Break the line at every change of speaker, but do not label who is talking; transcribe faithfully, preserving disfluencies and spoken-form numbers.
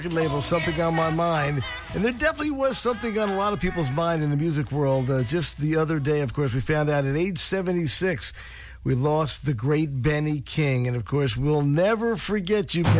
label, Something on My Mind. And there definitely was something on a lot of people's mind in the music world. Uh, just the other day, of course, we found out at age seventy-six, we lost the great Benny King. And, of course, we'll never forget you, Benny.